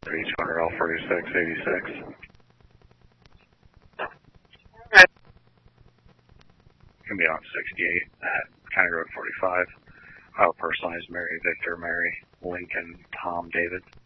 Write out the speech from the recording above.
3200 L4686. Can be on 68 at County Road 45. I'll personalize Mary Victor, Mary Lincoln, Tom David.